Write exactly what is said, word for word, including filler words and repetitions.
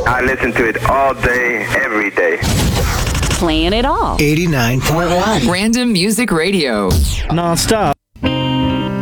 I listen to it all day, every day. Playing it all. eighty-nine point one. Random Music Radio. Non-stop.